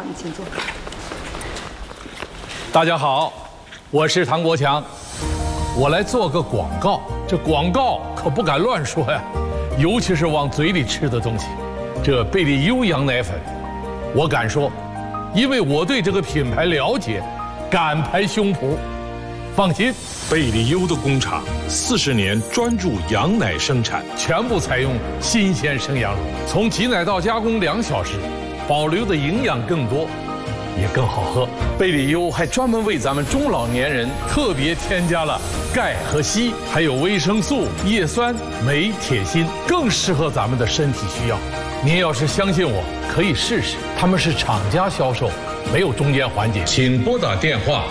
请坐。 大家好，我是唐国强，我来做个广告。这广告可不敢乱说呀，尤其是往嘴里吃的东西。这贝利优羊奶粉，我敢说，因为我对这个品牌了解，敢拍胸脯。放心， 贝利优的工厂40年专注羊奶生产， 全部采用新鲜生羊乳，从挤奶到加工2小时，保留的营养更多，也更好喝。贝利优还专门为咱们中老年人特别添加了钙和硒，还有维生素、叶酸、镁、铁、锌，更适合咱们的身体需要。您要是相信我，可以试试。他们是厂家销售，没有中间环节。 请拨打电话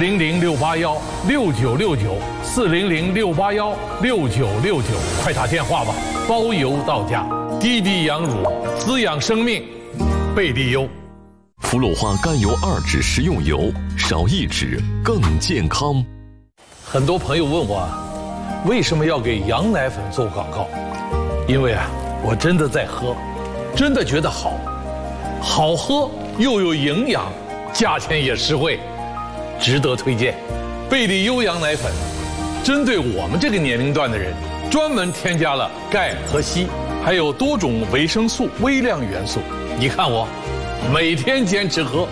400-681-6969，400-681-6969，快打电话吧，包邮到家。滴滴羊乳，滋养生命，贝利优。 氟氯化甘油2酯食用油，少1酯更健康。 很多朋友问我，为什么要给羊奶粉做广告？因为我真的在喝，真的觉得好，好喝又有营养，价钱也实惠，值得推荐。贝利优羊奶粉，针对我们这个年龄段的人，专门添加了钙和硒，还有多种维生素、微量元素。你看我，每天坚持喝。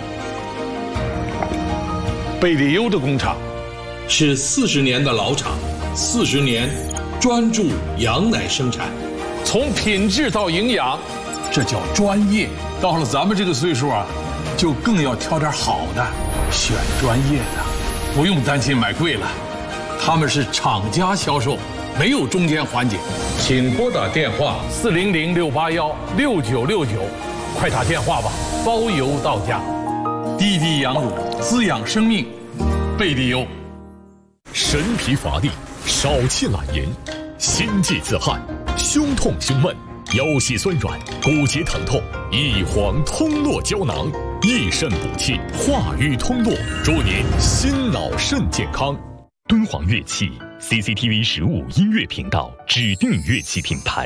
贝利优的工厂是40年的老厂，40年专注羊奶生产，从品质到营养，这叫专业。到了咱们这个岁数就更要挑点好的，选专业的，不用担心买贵了。他们是厂家销售，没有中间环节。 请拨打电话 400-681-6969，快打电话吧，包邮到家。滴滴羊乳，滋养生命，贝利优。 神疲乏力，少气懒言，心悸自汗，胸痛胸闷，腰膝酸软，骨节疼痛，益黄通络胶囊，益肾补气，化瘀通络，祝您心脑肾健康。敦煌乐器 CCTV 15音乐频道指定乐器品牌。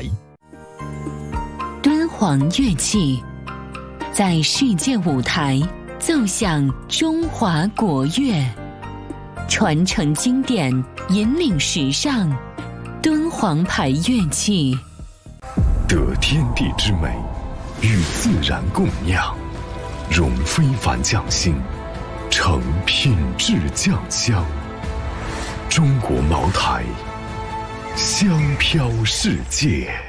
敦煌乐器在世界舞台奏响中华国乐，传承经典，引领时尚。敦煌牌乐器得天地之美，与自然共酿，融非凡匠心，成品质酱香。中国茅台，香飘世界。